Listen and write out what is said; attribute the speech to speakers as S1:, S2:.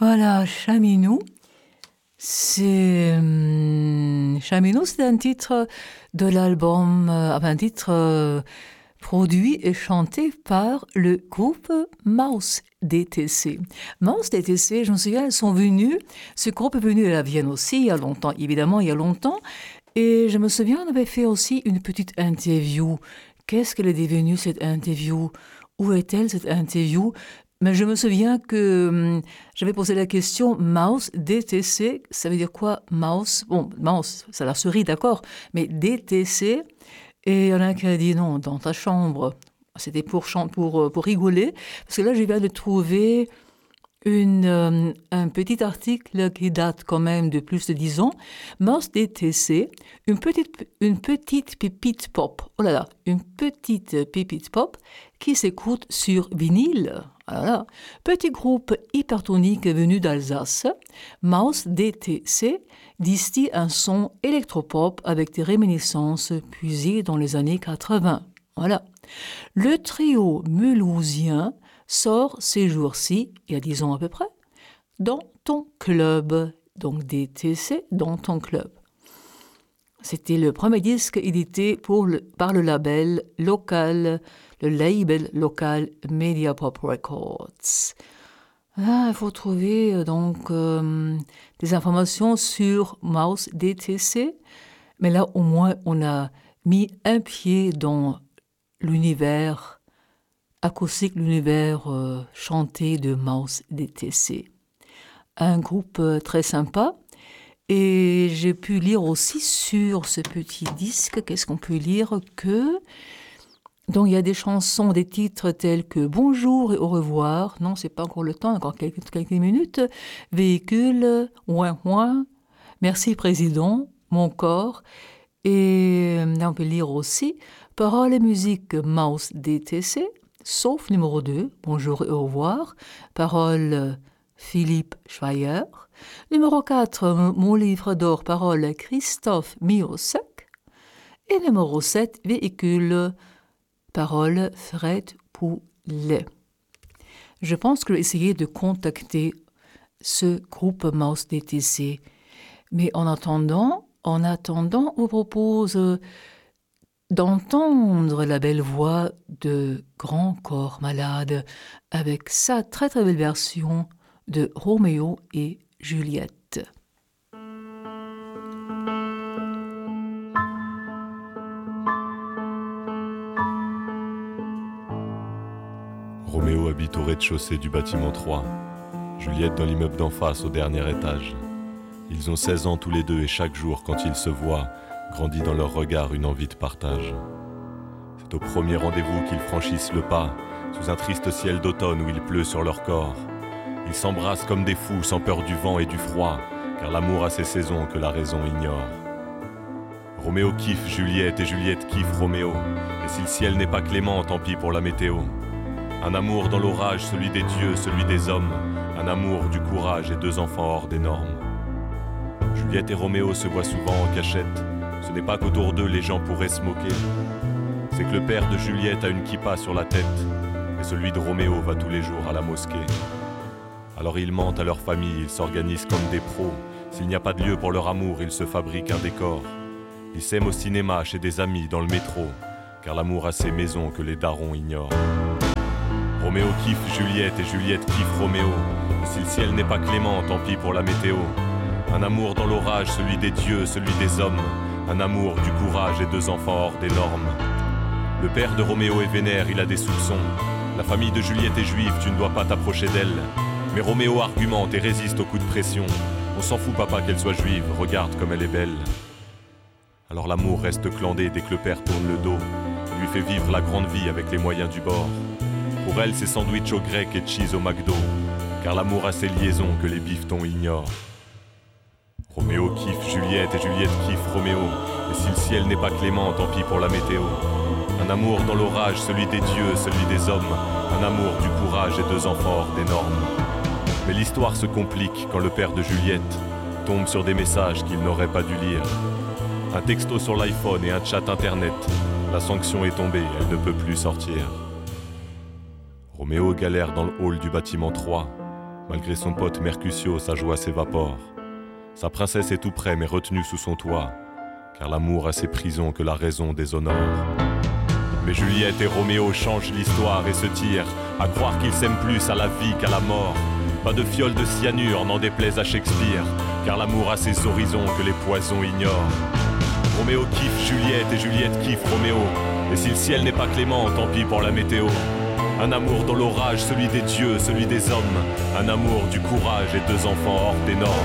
S1: Voilà, Chaminou. Chaminou, c'est un titre de l'album, un titre produit et chanté par le groupe Mouse DTC. Mouse DTC, je me souviens, ils sont venus, ce groupe est venu à la Vienne aussi, il y a longtemps, évidemment, il y a longtemps, et je me souviens, on avait fait aussi une petite interview. Qu'est-ce qu'elle est devenue, cette interview? Où est-elle, cette interview? Mais je me souviens que j'avais posé la question, Mouse, DTC, ça veut dire quoi, Mouse? Bon, Mouse, c'est la souris, d'accord, mais DTC, et il y en a un qui a dit non, dans ta chambre. C'était pour rigoler, parce que là, je viens de trouver un petit article qui date quand même de plus de 10 ans. Mouse DTC, une petite pépite pop. Oh là là, une petite pépite pop qui s'écoute sur vinyle. Voilà. Petit groupe hypertonique venu d'Alsace, Mouse DTC distille un son électropop avec des réminiscences puisées dans les années 80. Voilà. Le trio mulhousien sort ces jours-ci, il y a 10 ans à peu près, dans ton club. Donc DTC, dans ton club. C'était le premier disque édité par le label local Media Pop Records. Là, il faut trouver donc des informations sur Mouse DTC, mais là au moins on a mis un pied dans l'univers acoustique, l'univers chanté de Mouse DTC. Un groupe très sympa. Et j'ai pu lire aussi sur ce petit disque, qu'est-ce qu'on peut lire donc il y a des chansons, des titres tels que Bonjour et au revoir, non c'est pas encore le temps, encore quelques minutes, Véhicule, ouin ouin, Merci Président, Mon corps, et là on peut lire aussi Paroles et musique Mouse DTC, sauf numéro 2, Bonjour et au revoir, Paroles Philippe Schweier. Numéro 4, Mon livre d'or, paroles Christophe Miosek. Et numéro 7, Véhicule, paroles Fred Poulet. Je pense que je vais essayer de contacter ce groupe Mouse DTC. Mais en attendant, on vous propose d'entendre la belle voix de Grand Corps Malade avec sa très très belle version de Roméo et Juliette.
S2: Roméo habite au rez-de-chaussée du bâtiment 3, Juliette dans l'immeuble d'en face au dernier étage. Ils ont 16 ans tous les deux et chaque jour, quand ils se voient, grandit dans leur regard une envie de partage. C'est au premier rendez-vous qu'ils franchissent le pas, sous un triste ciel d'automne où il pleut sur leur corps. Ils s'embrassent comme des fous, sans peur du vent et du froid, car l'amour a ses saisons que la raison ignore. Roméo kiffe Juliette et Juliette kiffe Roméo, et si le ciel n'est pas clément, tant pis pour la météo. Un amour dans l'orage, celui des dieux, celui des hommes, un amour du courage et 2 enfants hors des normes. Juliette et Roméo se voient souvent en cachette, ce n'est pas qu'autour d'eux les gens pourraient se moquer. C'est que le père de Juliette a une kippa sur la tête, et celui de Roméo va tous les jours à la mosquée. Alors ils mentent à leur famille, ils s'organisent comme des pros. S'il n'y a pas de lieu pour leur amour, ils se fabriquent un décor. Ils s'aiment au cinéma, chez des amis, dans le métro, car l'amour a ses maisons que les darons ignorent. Roméo kiffe Juliette et Juliette kiffe Roméo. Et si le ciel n'est pas clément, tant pis pour la météo. Un amour dans l'orage, celui des dieux, celui des hommes. Un amour du courage et 2 enfants hors des normes. Le père de Roméo est vénère, il a des soupçons. La famille de Juliette est juive, tu ne dois pas t'approcher d'elle. Mais Roméo argumente et résiste aux coups de pression. On s'en fout papa qu'elle soit juive, regarde comme elle est belle. Alors l'amour reste clandé dès que le père tourne le dos. Il lui fait vivre la grande vie avec les moyens du bord. Pour elle c'est sandwich au grec et cheese au McDo, car l'amour a ses liaisons que les bifetons ignorent. Roméo kiffe Juliette et Juliette kiffe Roméo. Et si le ciel n'est pas clément, tant pis pour la météo. Un amour dans l'orage, celui des dieux, celui des hommes. Un amour du courage et 2 enfants hors des normes. Mais l'histoire se complique quand le père de Juliette tombe sur des messages qu'il n'aurait pas dû lire. Un texto sur l'iPhone et un chat internet. La sanction est tombée, elle ne peut plus sortir. Roméo galère dans le hall du bâtiment 3. Malgré son pote Mercutio, sa joie s'évapore. Sa princesse est tout près mais retenue sous son toit, car l'amour a ses prisons que la raison déshonore. Mais Juliette et Roméo changent l'histoire et se tirent à croire qu'ils s'aiment plus à la vie qu'à la mort. Pas de fiole de cyanure, n'en déplaise à Shakespeare, car l'amour a ses horizons que les poisons ignorent. Roméo kiffe Juliette et Juliette kiffe Roméo, et si le ciel n'est pas clément, tant pis pour la météo. Un amour dans l'orage, celui des dieux, celui des hommes, un amour du courage et 2 enfants hors des normes.